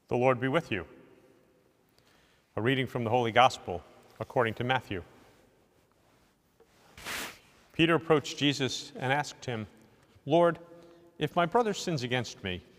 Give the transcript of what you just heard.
The Lord be with you. A reading from the Holy Gospel according to Matthew. Peter approached Jesus and asked him, "Lord, if my brother sins against me,